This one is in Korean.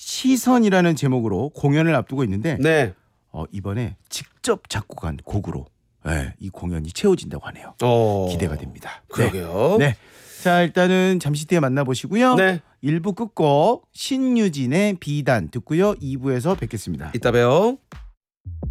시선이라는 제목으로 공연을 앞두고 있는데 네. 이번에 직접 작곡한 곡으로 이 공연이 채워진다고 하네요. 기대가 됩니다. 그러게요. 네. 자, 일단은 잠시 뒤에 만나보시고요. 네. 1부 끝곡 신유진의 비단 듣고요. 2부에서 뵙겠습니다. 이따 봬요.